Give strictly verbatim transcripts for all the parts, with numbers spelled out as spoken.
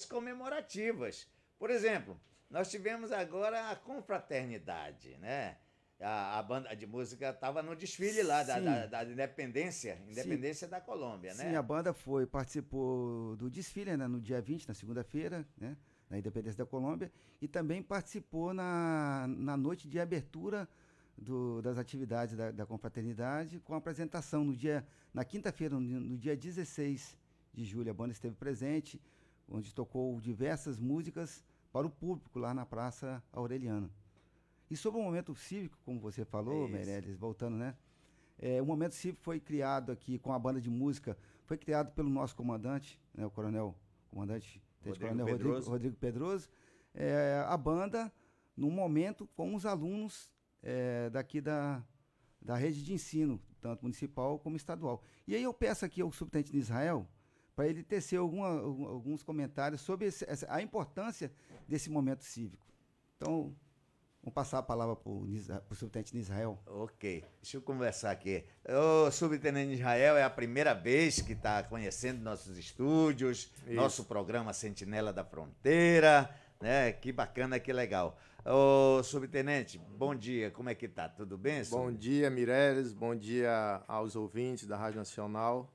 comemorativas. Por exemplo, nós tivemos agora a confraternidade, né? A, a banda de música estava no desfile lá da, da, Sim, da independência, sim, independência da Colômbia, sim, a né? banda foi, participou do desfile, né, no dia vinte, na segunda-feira, né, na Independência da Colômbia, e também participou na, na noite de abertura do- das atividades da, da confraternidade, com a apresentação no dia, na quinta-feira, no, no dia dezesseis de julho. A banda esteve presente, onde tocou diversas músicas para o público lá na Praça Aureliana. E sobre o momento cívico, como você É falou, isso. Meirelles, voltando, né? É, o Momento Cívico foi criado aqui com a banda de música, foi criado pelo nosso comandante, né, o coronel, comandante, tenente Rodrigo coronel Rodrigo, Pedroso. Rodrigo Pedroso, é, a banda, num momento, com os alunos é, daqui da, da rede de ensino, tanto municipal como estadual. E aí eu peço aqui ao subtenente de Israel, para ele tecer alguma, alguns comentários sobre esse, essa, a importância desse momento cívico. Então, vamos passar a palavra para o subtenente de Israel. Ok, deixa eu conversar aqui. O Subtenente Israel é a primeira vez que está conhecendo nossos estúdios, nosso Isso. programa Sentinela da Fronteira, né? Que bacana, que legal. Ô, Subtenente, bom dia, como é que tá? Tudo bem, Bom Sub? dia, Mireles. Bom dia aos ouvintes da Rádio Nacional.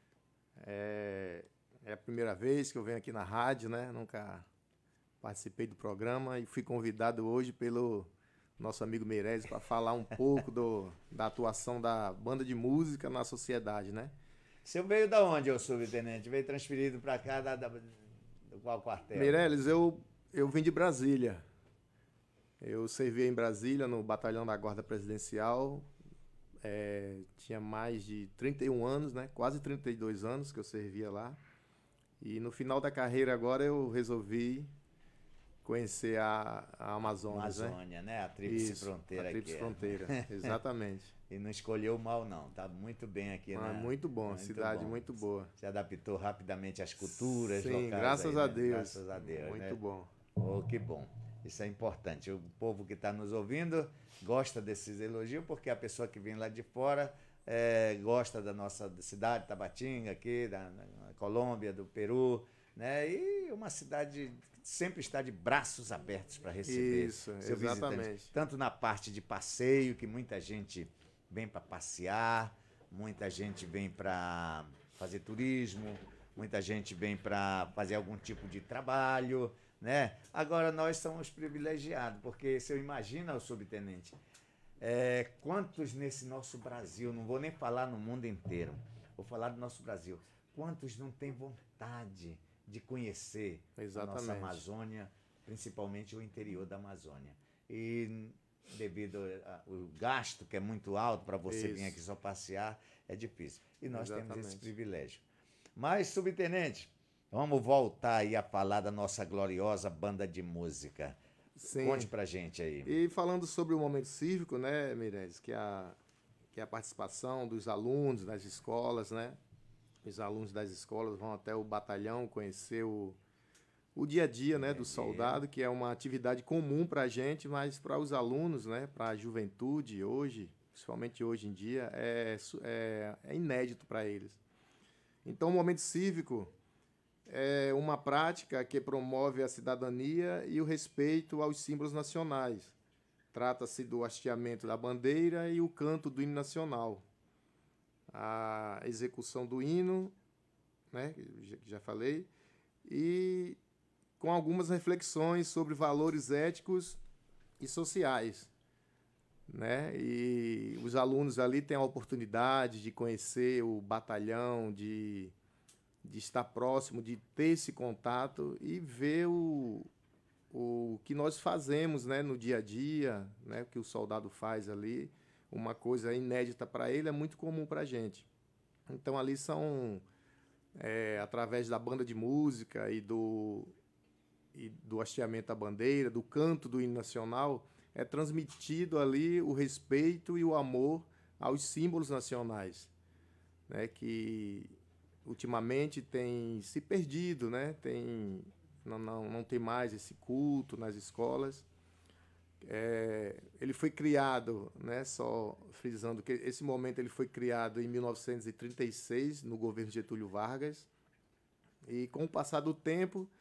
É, é a primeira vez que eu venho aqui na rádio, né? Nunca participei do programa e fui convidado hoje pelo nosso amigo Meirelles para falar um pouco do, da atuação da banda de música na sociedade, né? Você veio da onde, ô Subtenente? Veio transferido para cá da, da- do qual quartel? Meirelles, eu, eu vim de Brasília. Eu servi em Brasília no batalhão da Guarda Presidencial. É, tinha mais de trinta e um anos, né? Quase trinta e dois anos que eu servia lá. E no final da carreira agora eu resolvi conhecer a, a Amazonas, né? Amazônia, né? A tríplice Isso, a fronteira aqui. Tríplice É. Fronteira, exatamente. E não escolheu mal, não. Tá muito bem aqui, Ah, né? muito bom, Muito cidade bom. muito boa. Se adaptou rapidamente às culturas Sim, locais graças aí, a né? Deus. Graças a Deus, Muito né? bom. Oh, que bom. Isso é importante. O povo que está nos ouvindo gosta desses elogios, porque a pessoa que vem lá de fora eh, gosta da nossa cidade, Tabatinga, aqui, da, da Colômbia, do Peru, né? E uma cidade que sempre está de braços abertos para receber Isso, seu visitante. exatamente. Tanto na parte de passeio, que muita gente vem para passear, muita gente vem para fazer turismo, muita gente vem para fazer algum tipo de trabalho, né? Agora nós somos privilegiados, porque se eu imagino, o subtenente, é, quantos nesse nosso Brasil, não vou nem falar no mundo inteiro, vou falar do nosso Brasil, quantos não têm vontade de conhecer a nossa Exatamente. Amazônia, principalmente o interior da Amazônia. E devido ao gasto que é muito alto para você vir aqui Isso, só passear, é difícil. E nós temos esse exatamente. privilégio. Mas, subtenente, vamos voltar aí a falar da nossa gloriosa banda de música. Conte Sim. pra gente aí. E falando sobre o momento cívico, né, Mireles, que é a, que é a participação dos alunos das escolas, né? Os alunos das escolas vão até o batalhão conhecer o, o dia a dia, né, Dia a do dia. soldado, que é uma atividade comum para a gente, mas para os alunos, né, para a juventude hoje, principalmente hoje em dia, é, su- é, é inédito para eles. Então, o momento cívico é uma prática que promove a cidadania e o respeito aos símbolos nacionais. Trata-se do hasteamento da bandeira e o canto do hino nacional. A execução do hino, né, que já- que já falei, e com algumas reflexões sobre valores éticos e sociais, né? E os alunos ali têm a oportunidade de conhecer o batalhão, de, de estar próximo, de ter esse contato e ver o, o que nós fazemos, né, no dia a dia, né, o que o soldado faz ali, uma coisa inédita para ele é muito comum para a gente. Então ali são, é, através da banda de música e do, e do hasteamento da bandeira, do canto do hino nacional, é transmitido ali o respeito e o amor aos símbolos nacionais, né, que ultimamente tem se perdido, né, tem, não, não, não tem mais esse culto nas escolas. É, ele foi criado, né, só frisando que esse momento ele foi criado em mil novecentos e trinta e seis, no governo Getúlio Vargas, e com o passar do tempo